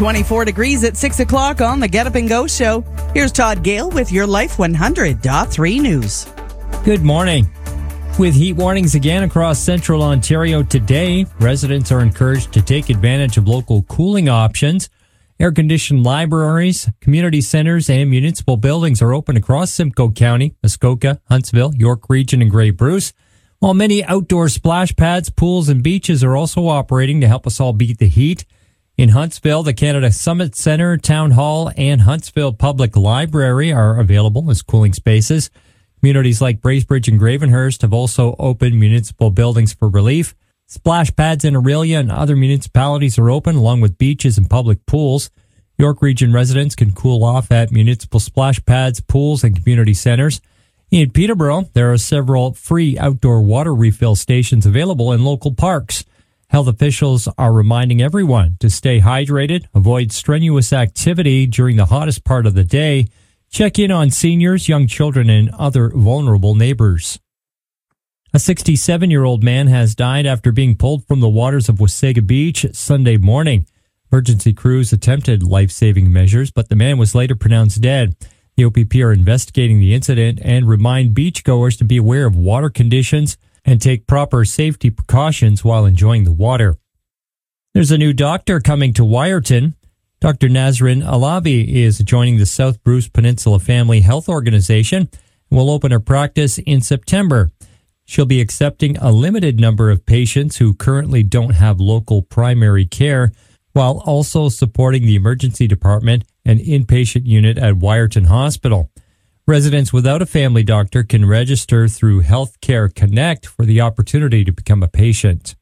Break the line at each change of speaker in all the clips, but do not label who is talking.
24 degrees at 6 o'clock on the Get Up and Go show. Here's Todd Gale with your Life 100.3 news.
Good morning. With heat warnings again across central Ontario today, residents are encouraged to take advantage of local cooling options. Air-conditioned libraries, community centers, and municipal buildings are open across Simcoe County, Muskoka, Huntsville, York Region, and Grey Bruce, while many outdoor splash pads, pools, and beaches are also operating to help us all beat the heat. In Huntsville, the Canada Summit Centre, Town Hall, and Huntsville Public Library are available as cooling spaces. Communities like Bracebridge and Gravenhurst have also opened municipal buildings for relief. Splash pads in Aurelia and other municipalities are open, along with beaches and public pools. York Region residents can cool off at municipal splash pads, pools, and community centers. In Peterborough, there are several free outdoor water refill stations available in local parks. Health officials are reminding everyone to stay hydrated, avoid strenuous activity during the hottest part of the day, check in on seniors, young children, and other vulnerable neighbors. A 67-year-old man has died after being pulled from the waters of Wasaga Beach Sunday morning. Emergency crews attempted life-saving measures, but the man was later pronounced dead. The OPP are investigating the incident and remind beachgoers to be aware of water conditions and take proper safety precautions while enjoying the water. There's a new doctor coming to Wiarton. Dr. Nazrin Alabi is joining the South Bruce Peninsula Family Health Organization and will open her practice in September. She'll be accepting a limited number of patients who currently don't have local primary care, while also supporting the emergency department and inpatient unit at Wiarton Hospital. Residents without a family doctor can register through Healthcare Connect for the opportunity to become a patient.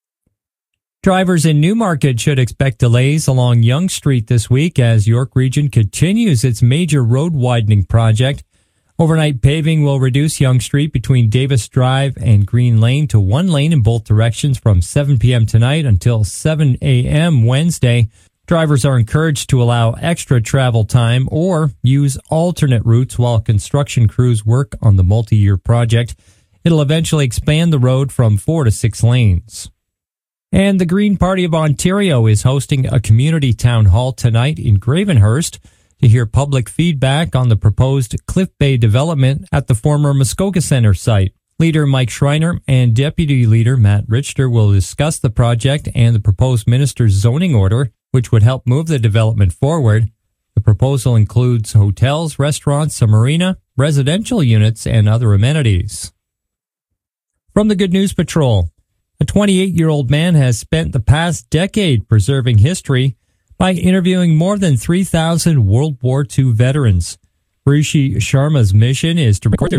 Drivers in Newmarket should expect delays along Yonge Street this week as York Region continues its major road widening project. Overnight paving will reduce Yonge Street between Davis Drive and Green Lane to one lane in both directions from 7 p.m. tonight until 7 a.m. Wednesday. Drivers are encouraged to allow extra travel time or use alternate routes while construction crews work on the multi-year project. It'll eventually expand the road from 4 to 6 lanes. And the Green Party of Ontario is hosting a community town hall tonight in Gravenhurst to hear public feedback on the proposed Cliff Bay development at the former Muskoka Centre site. Leader Mike Schreiner and Deputy Leader Matt Richter will discuss the project and the proposed minister's zoning order, which would help move the development forward. The proposal includes hotels, restaurants, a marina, residential units, and other amenities. From the Good News Patrol, a 28-year-old man has spent the past decade preserving history by interviewing more than 3,000 World War II veterans. Rishi Sharma's mission is to record their